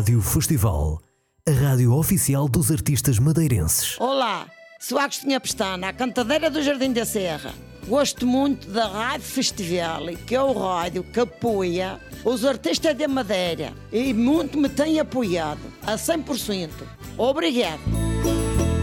Rádio Festival, a rádio oficial dos artistas madeirenses. Olá, sou Agostinha Pestana, a cantadeira do Jardim da Serra. Gosto muito da Rádio Festival, que é o rádio que apoia os artistas da Madeira e muito me tem apoiado, a 100%. Obrigado.